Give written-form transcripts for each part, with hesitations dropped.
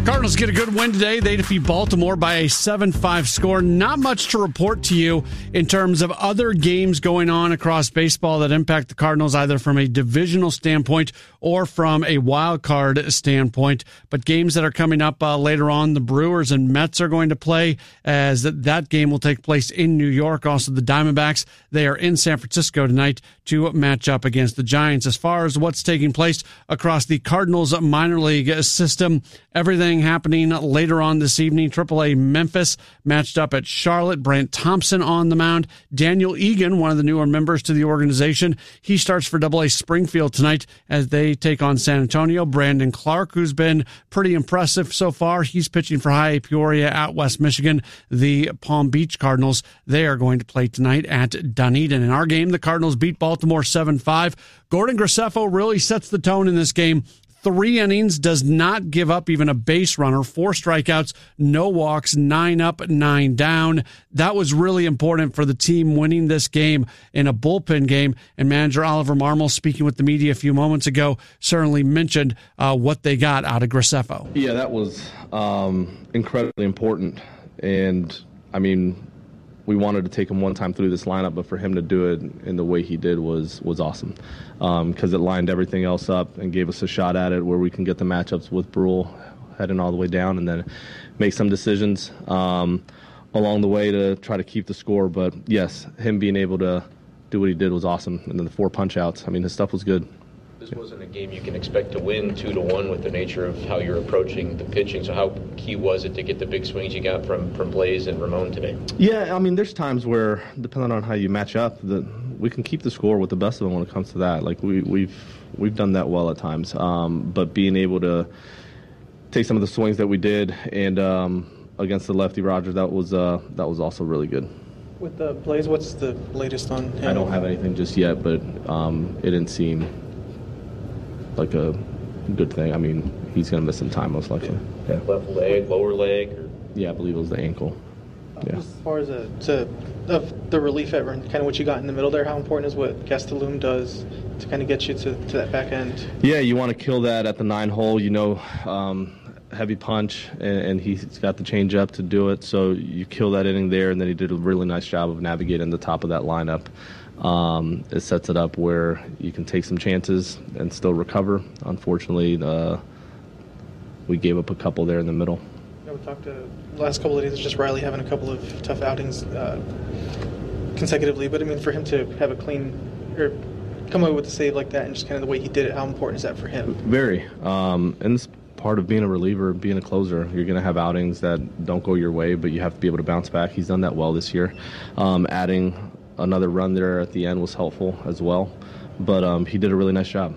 Cardinals get a good win today. They defeat Baltimore by a 7-5 score. Not much to report to you in terms of other games going on across baseball that impact the Cardinals, either from a divisional standpoint or from a wild card standpoint. But games that are coming up later on, the Brewers and Mets are going to play, as that game will take place in New York. Also, the Diamondbacks, they are in San Francisco tonight to match up against the Giants. As far as what's taking place across the Cardinals minor league system, everything happening later on this evening. AAA Memphis matched up at Charlotte. Brant Thompson on the mound. Daniel Egan, one of the newer members to the organization, he starts for AA Springfield tonight as they take on San Antonio. Brandon Clark, who's been pretty impressive so far, he's pitching for High Peoria at West Michigan. The Palm Beach Cardinals, they are going to play tonight at Dunedin. In our game, the Cardinals beat Baltimore 7-5. Gordon Graceffo really sets the tone in this game. 3 innings, does not give up even a base runner, 4 strikeouts, no walks, 9 up, 9 down. That was really important for the team winning this game in a bullpen game. And manager Oliver Marmol, speaking with the media a few moments ago, certainly mentioned what they got out of Graceffo. Yeah, that was incredibly important. And, I mean, we wanted to take him one time through this lineup, but for him to do it in the way he did was awesome, because it lined everything else up and gave us a shot at it where we can get the matchups with Brule heading all the way down and then make some decisions along the way to try to keep the score. But, yes, him being able to do what he did was awesome. And then the 4 punch-outs, I mean, his stuff was good. This wasn't a game you can expect to win 2-1 with the nature of how you're approaching the pitching. So how key was it to get the big swings you got from Blaze and Ramon today? Yeah, I mean, there's times where, depending on how you match up, we can keep the score with the best of them when it comes to that. Like we've done that well at times. But being able to take some of the swings that we did and against the lefty Rogers, that was also really good. With the Blaze, what's the latest on him? I don't have anything just yet, but it didn't seem like a good thing. I mean, he's going to miss some time most likely. Yeah. Left leg, lower leg? Or? Yeah, I believe it was the ankle. Yeah. As far as the relief effort, kind of what you got in the middle there, how important is what Gastelum does to kind of get you to that back end? Yeah, you want to kill that at the 9-hole, heavy punch, and he's got the change up to do it. So you kill that inning there, and then he did a really nice job of navigating the top of that lineup. It sets it up where you can take some chances and still recover. Unfortunately, we gave up a couple there in the middle. Yeah, we talked the last couple of days, just Riley having a couple of tough outings consecutively. But, I mean, for him to have a clean or come away with a save like that and just kind of the way he did it, how important is that for him? Very. And it's part of being a reliever, being a closer. You're going to have outings that don't go your way, but you have to be able to bounce back. He's done that well this year. Adding another run there at the end was helpful as well, but he did a really nice job.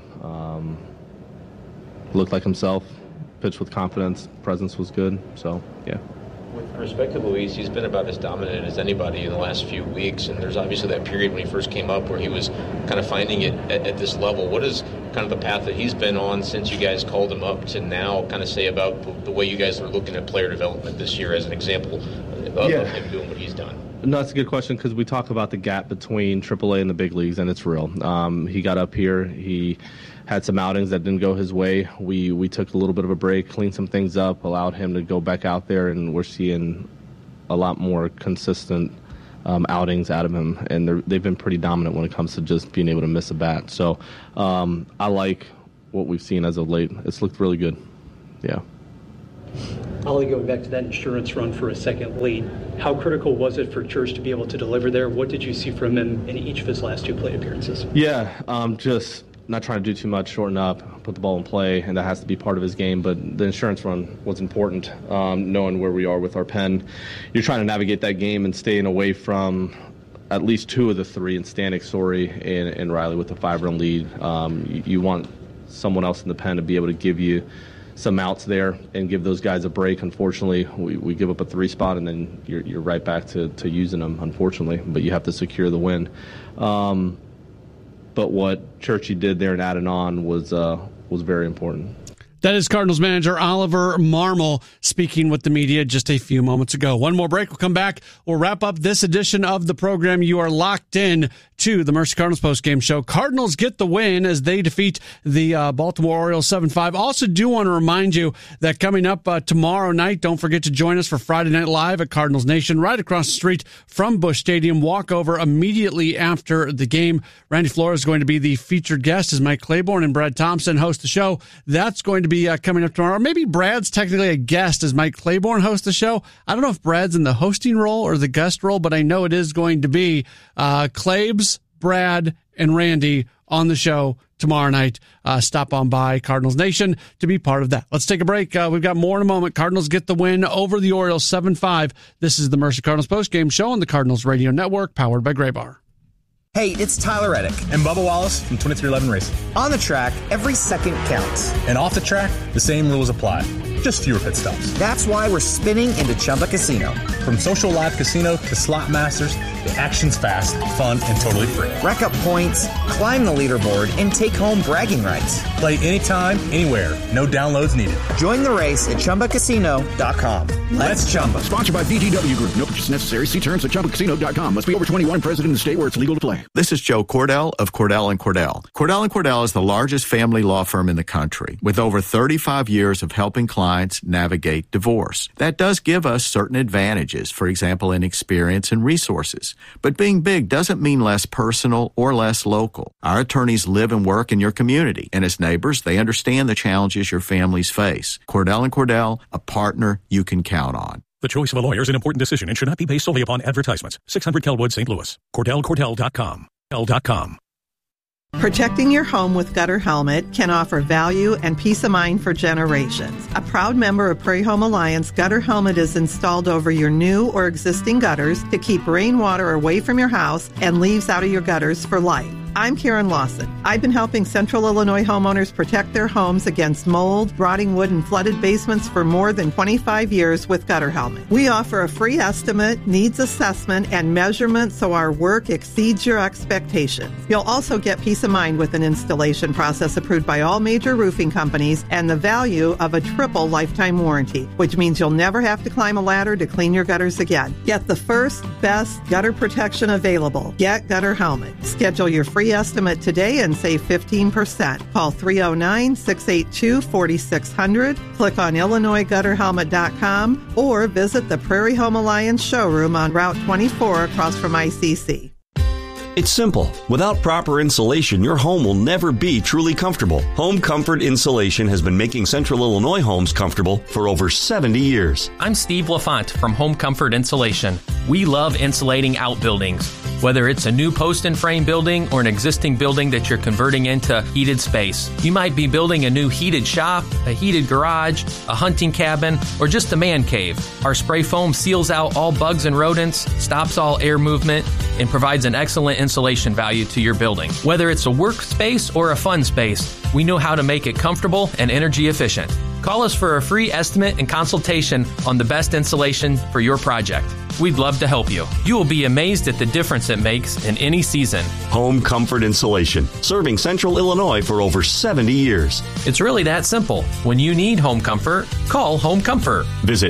Looked like himself, pitched with confidence, presence was good, so yeah. With respect to Luis, he's been about as dominant as anybody in the last few weeks, and there's obviously that period when he first came up where he was kind of finding it at this level. What is kind of the path that he's been on since you guys called him up to now kind of say about the way you guys are looking at player development this year as an example of him doing what he's done? No, that's a good question because we talk about the gap between AAA and the big leagues, and it's real. He got up here. He had some outings that didn't go his way. We took a little bit of a break, cleaned some things up, allowed him to go back out there, and we're seeing a lot more consistent outings out of him, and they've been pretty dominant when it comes to just being able to miss a bat. So I like what we've seen as of late. It's looked really good. Yeah. Ollie, going back to that insurance run for a second lead, how critical was it for Church to be able to deliver there? What did you see from him in each of his last 2 plate appearances? Yeah, just not trying to do too much, shorten up, put the ball in play, and that has to be part of his game. But the insurance run was important, knowing where we are with our pen. You're trying to navigate that game and staying away from at least 2 of the 3 in Stanek, Story, and Riley with the 5-run lead. You want someone else in the pen to be able to give you some outs there and give those guys a break. Unfortunately, we give up a 3 spot, and then you're right back to using them, unfortunately. But you have to secure the win. But what Churchy did there and adding on was very important. That is Cardinals manager Oliver Marmol speaking with the media just a few moments ago. One more break. We'll come back. We'll wrap up this edition of the program. You are locked in to the Mercy Cardinals postgame show. Cardinals get the win as they defeat the Baltimore Orioles 7-5. Also do want to remind you that coming up tomorrow night, don't forget to join us for Friday Night Live at Cardinals Nation right across the street from Busch Stadium. Walk over immediately after the game. Randy Flores is going to be the featured guest as Mike Claiborne and Brad Thompson host the show. That's going to be coming up tomorrow. Maybe Brad's technically a guest as Mike Claiborne hosts the show. I don't know if Brad's in the hosting role or the guest role, but I know it is going to be Claibs, Brad, and Randy on the show tomorrow night. Stop on by Cardinals Nation to be part of that. Let's take a break. We've got more in a moment. Cardinals get the win over the Orioles 7-5. This is the Mercy Cardinals postgame show on the Cardinals Radio Network, powered by Graybar. Hey, it's Tyler Reddick. And Bubba Wallace from 2311 Racing. On the track, every second counts. And off the track, the same rules apply. Just fewer pit stops. That's why we're spinning into Chumba Casino. From social live casino to slot masters, the action's fast, fun, and totally free. Rack up points, climb the leaderboard, and take home bragging rights. Play anytime, anywhere. No downloads needed. Join the race at ChumbaCasino.com. Let's Chumba. Sponsored by VGW Group. No purchase necessary. See terms at ChumbaCasino.com. Must be over 21, present in the state where it's legal to play. This is Joe Cordell of Cordell & Cordell. Cordell & Cordell is the largest family law firm in the country with over 35 years of helping clients navigate divorce. That does give us certain advantages, for example, in experience and resources. But being big doesn't mean less personal or less local. Our attorneys live and work in your community, and as neighbors, they understand the challenges your families face. Cordell & Cordell, a partner you can count on. The choice of a lawyer is an important decision and should not be based solely upon advertisements. 600 Kelwood, St. Louis. CordellCordell.com. Cordell.com. Protecting your home with Gutter Helmet can offer value and peace of mind for generations. A proud member of Prairie Home Alliance, Gutter Helmet is installed over your new or existing gutters to keep rainwater away from your house and leaves out of your gutters for life. I'm Karen Lawson. I've been helping Central Illinois homeowners protect their homes against mold, rotting wood, and flooded basements for more than 25 years with Gutter Helmet. We offer a free estimate, needs assessment, and measurement so our work exceeds your expectations. You'll also get peace of mind with an installation process approved by all major roofing companies and the value of a triple lifetime warranty, which means you'll never have to climb a ladder to clean your gutters again. Get the first, best gutter protection available. Get Gutter Helmet. Schedule your free estimate today and save 15%. Call 309-682-4600. Click on IllinoisGutterHelmet.com or visit the Prairie Home Alliance showroom on Route 24 across from ICC. It's simple. Without proper insulation, your home will never be truly comfortable. Home Comfort Insulation has been making Central Illinois homes comfortable for over 70 years. I'm Steve LaFont from Home Comfort Insulation. We love insulating outbuildings. Whether it's a new post and frame building or an existing building that you're converting into heated space. You might be building a new heated shop, a heated garage, a hunting cabin, or just a man cave. Our spray foam seals out all bugs and rodents, stops all air movement, and provides an excellent insulation value to your building. Whether it's a workspace or a fun space, we know how to make it comfortable and energy efficient. Call us for a free estimate and consultation on the best insulation for your project. We'd love to help you. You will be amazed at the difference it makes in any season. Home Comfort Insulation, serving Central Illinois for over 70 years. It's really that simple. When you need home comfort, call Home Comfort. Visit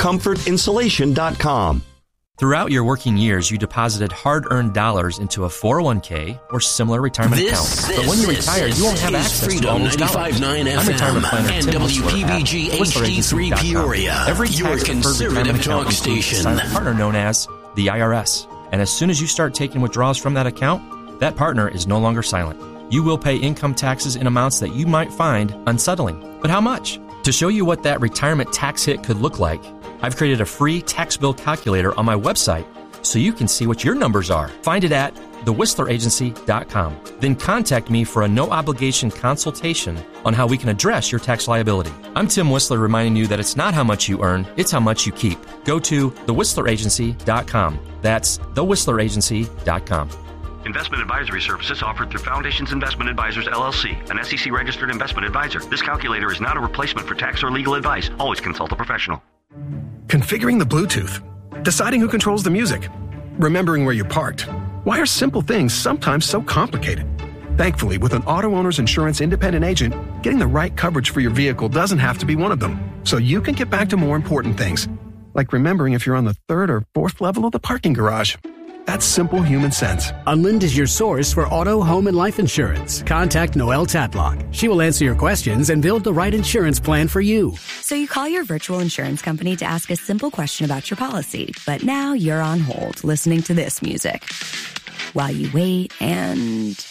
HomeComfortInsulation.com. Throughout your working years, you deposited hard-earned dollars into a 401k or similar retirement account. But when you retire, you won't have access to all those dollars. I'm retirement planner and Tim WPBG HD3 Peoria, Every your conservative talk station. A partner known as the IRS. And as soon as you start taking withdrawals from that account, that partner is no longer silent. You will pay income taxes in amounts that you might find unsettling. But how much? To show you what that retirement tax hit could look like, I've created a free tax bill calculator on my website so you can see what your numbers are. Find it at thewhistleragency.com. Then contact me for a no-obligation consultation on how we can address your tax liability. I'm Tim Whistler reminding you that it's not how much you earn, it's how much you keep. Go to thewhistleragency.com. That's thewhistleragency.com. Investment advisory services offered through Foundations Investment Advisors, LLC, an SEC-registered investment advisor. This calculator is not a replacement for tax or legal advice. Always consult a professional. Configuring the Bluetooth, deciding who controls the music, remembering where you parked. Why are simple things sometimes so complicated? Thankfully, with an auto owner's insurance independent agent, getting the right coverage for your vehicle doesn't have to be one of them. So you can get back to more important things, like remembering if you're on the 3rd or 4th level of the parking garage. That's simple human sense. Unlind is your source for auto, home, and life insurance. Contact Noelle Tatlock. She will answer your questions and build the right insurance plan for you. So you call your virtual insurance company to ask a simple question about your policy, but now you're on hold listening to this music while you wait and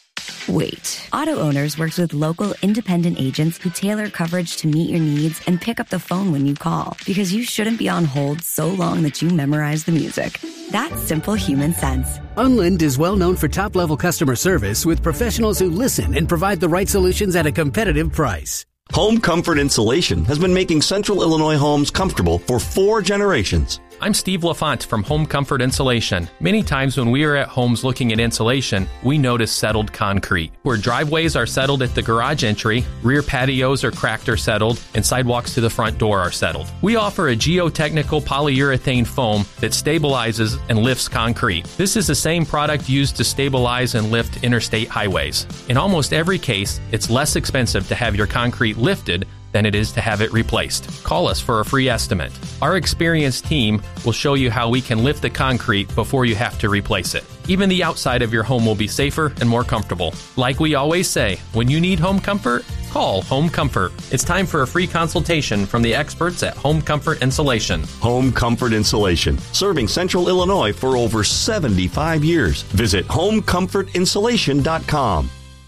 wait. Auto Owners works with local independent agents who tailor coverage to meet your needs and pick up the phone when you call, because you shouldn't be on hold so long that you memorize the music. That's simple human sense. Unlind is well known for top-level customer service with professionals who listen and provide the right solutions at a competitive price. Home Comfort Insulation has been making Central Illinois homes comfortable for 4 generations. I'm Steve LaFont from Home Comfort Insulation. Many times when we are at homes looking at insulation, we notice settled concrete. Where driveways are settled at the garage entry, rear patios are cracked or settled, and sidewalks to the front door are settled. We offer a geotechnical polyurethane foam that stabilizes and lifts concrete. This is the same product used to stabilize and lift interstate highways. In almost every case, it's less expensive to have your concrete lifted than it is to have it replaced. Call us for a free estimate. Our experienced team will show you how we can lift the concrete before you have to replace it. Even the outside of your home will be safer and more comfortable. Like we always say, when you need home comfort, call Home Comfort. It's time for a free consultation from the experts at Home Comfort Insulation. Home Comfort Insulation, serving Central Illinois for over 75 years. Visit homecomfortinsulation.com.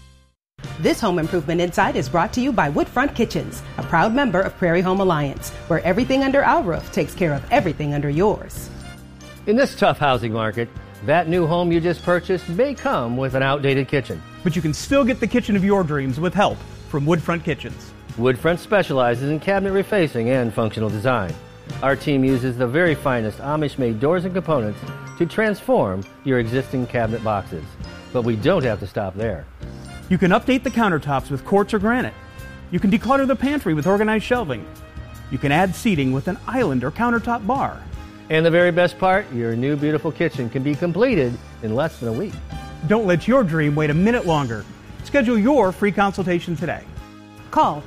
This Home Improvement Insight is brought to you by Woodfront Kitchens, a proud member of Prairie Home Alliance, where everything under our roof takes care of everything under yours. In this tough housing market, that new home you just purchased may come with an outdated kitchen. But you can still get the kitchen of your dreams with help from Woodfront Kitchens. Woodfront specializes in cabinet refacing and functional design. Our team uses the very finest Amish-made doors and components to transform your existing cabinet boxes. But we don't have to stop there. You can update the countertops with quartz or granite. You can declutter the pantry with organized shelving. You can add seating with an island or countertop bar. And the very best part, your new beautiful kitchen can be completed in less than a week. Don't let your dream wait a minute longer. Schedule your free consultation today. Call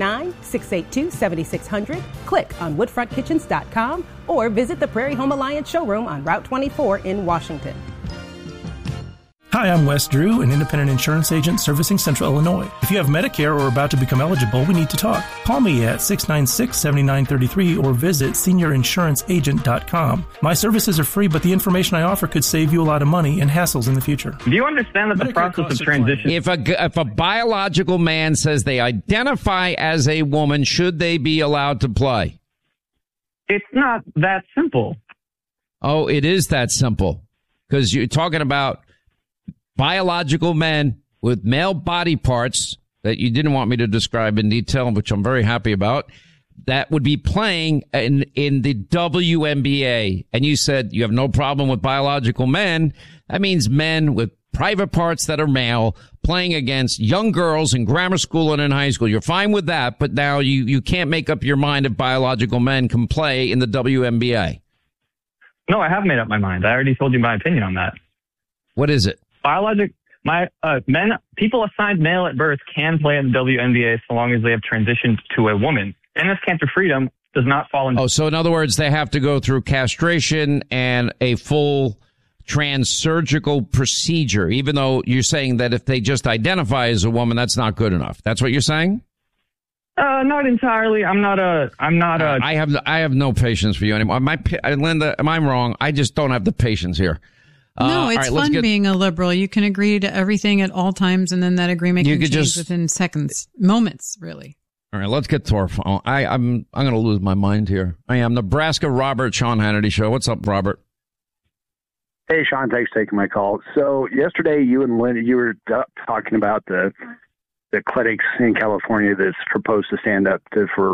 309-682-7600, click on woodfrontkitchens.com, or visit the Prairie Home Alliance showroom on Route 24 in Washington. Hi, I'm Wes Drew, an independent insurance agent servicing Central Illinois. If you have Medicare or are about to become eligible, we need to talk. Call me at 696-7933 or visit seniorinsuranceagent.com. My services are free, but the information I offer could save you a lot of money and hassles in the future. Do you understand that the process of transition... If a biological man says they identify as a woman, should they be allowed to play? It's not that simple. Oh, it is that simple. Because you're talking about biological men with male body parts that you didn't want me to describe in detail, which I'm very happy about, that would be playing in the WNBA. And you said you have no problem with biological men. That means men with private parts that are male playing against young girls in grammar school and in high school. You're fine with that, but now you can't make up your mind if biological men can play in the WNBA. No, I have made up my mind. I already told you my opinion on that. What is it? People assigned male at birth can play in the WNBA so long as they have transitioned to a woman. Dennis Cantor Freedom does not fall into... Oh, so in other words, they have to go through castration and a full transsurgical procedure, even though you're saying that if they just identify as a woman, that's not good enough. That's what you're saying? Not entirely. I have no patience for you anymore. Linda, am I wrong? I just don't have the patience here. No, it's fun being a liberal. You can agree to everything at all times, and then that agreement can change within seconds, moments, really. All right, let's get to our phone. I'm going to lose my mind here. I am Nebraska Robert, Sean Hannity Show. What's up, Robert? Hey, Sean, thanks for taking my call. So yesterday, you and Linda, you were talking about the clinics in California that's proposed to stand up for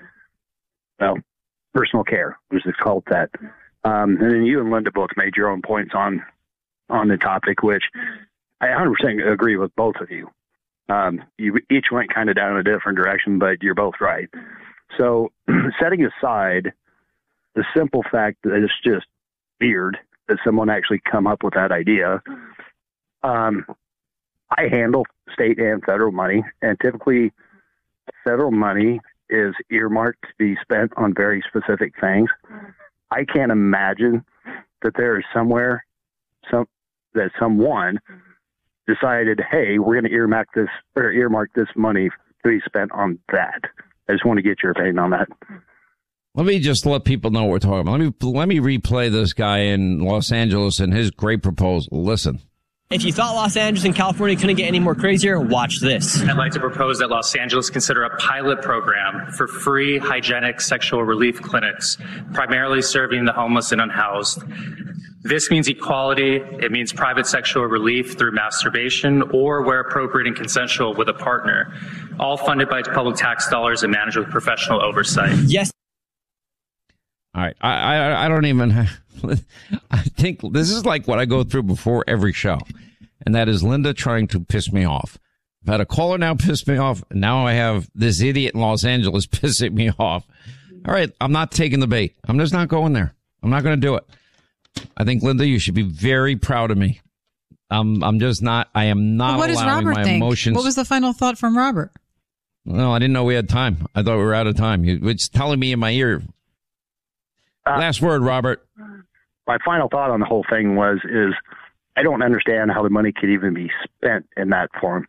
personal care, which is called that. And then you and Linda both made your own points on the topic, which I 100% agree with both of you. You each went kind of down a different direction, but you're both right. So setting aside the simple fact that it's just weird that someone actually come up with that idea, I I handle state and federal money, and typically federal money is earmarked to be spent on very specific things. I can't imagine that there is somewhere that someone decided, hey, we're going to earmark this money to be spent on that. I just want to get your opinion on that. Let me just let people know what we're talking about. Let me replay this guy in Los Angeles and his great proposal. Listen. If you thought Los Angeles and California couldn't get any more crazier, watch this. I'd like to propose that Los Angeles consider a pilot program for free hygienic sexual relief clinics, primarily serving the homeless and unhoused. This means equality. It means private sexual relief through masturbation or, where appropriate and consensual, with a partner, all funded by public tax dollars and managed with professional oversight. Yes. All right. I don't even I think this is like what I go through before every show, and that is Linda trying to piss me off. I've had a caller now piss me off, and now I have this idiot in Los Angeles pissing me off. All right. I'm not taking the bait. I'm just not going there. I'm not going to do it. I think, Linda, you should be very proud of me. I'm just not. I am not what allowing does Robert my think? emotions. What was the final thought from Robert? Well, I didn't know we had time. I thought we were out of time. It's telling me in my ear. Last word, Robert. My final thought on the whole thing is I don't understand how the money could even be spent in that form.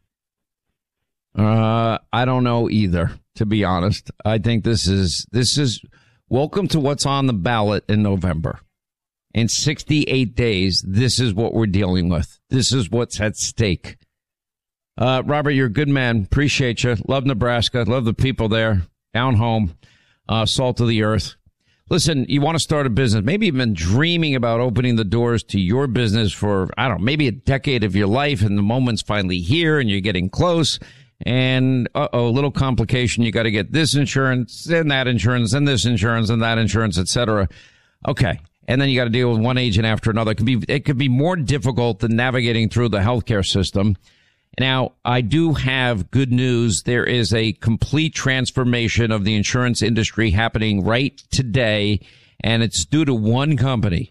I don't know either, to be honest. I think this is welcome to what's on the ballot in November. In 68 days, this is what we're dealing with. This is what's at stake. Robert, you're a good man. Appreciate you. Love Nebraska. Love the people there. Down home. Salt of the earth. Listen, you want to start a business. Maybe you've been dreaming about opening the doors to your business for, I don't know, maybe a decade of your life, and the moment's finally here and you're getting close. And, little complication. You got to get this insurance and that insurance and this insurance and that insurance, et cetera. Okay. And then you got to deal with one agent after another. It could be more difficult than navigating through the healthcare system. Now, I do have good news. There is a complete transformation of the insurance industry happening right today, and it's due to one company,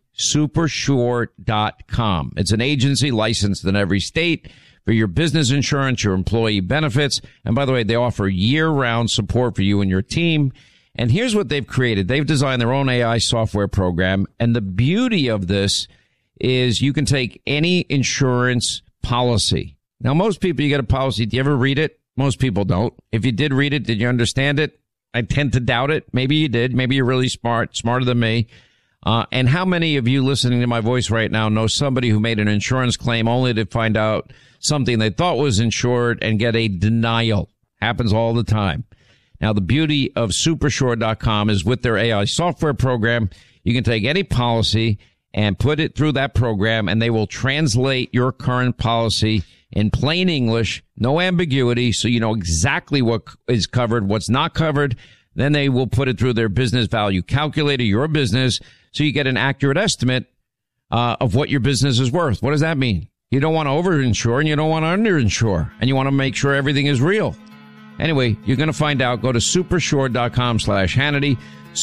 Supersure.com. It's an agency licensed in every state for your business insurance, your employee benefits. And by the way, they offer year-round support for you and your team. And here's what they've created. They've designed their own AI software program. And the beauty of this is you can take any insurance policy. Now, most people, you get a policy. Do you ever read it? Most people don't. If you did read it, did you understand it? I tend to doubt it. Maybe you did. Maybe you're really smarter than me. And how many of you listening to my voice right now know somebody who made an insurance claim only to find out something they thought was insured and get a denial? Happens all the time. Now, the beauty of Supersure.com is with their AI software program, you can take any policy and put it through that program, and they will translate your current policy in plain English, no ambiguity, so you know exactly what is covered, what's not covered. Then they will put it through their business value calculator, your business, so you get an accurate estimate of what your business is worth. What does that mean? You don't want to overinsure and you don't want to underinsure, and you want to make sure everything is real. Anyway, you're going to find out. Go to supersure.com/Hannity,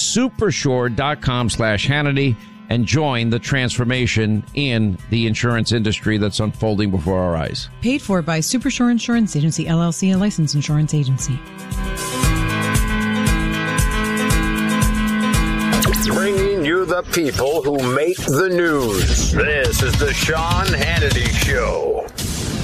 supersure.com/Hannity, and join the transformation in the insurance industry that's unfolding before our eyes. Paid for by Supersure Insurance Agency, LLC, a licensed insurance agency. Bringing you the people who make the news. This is the Sean Hannity Show.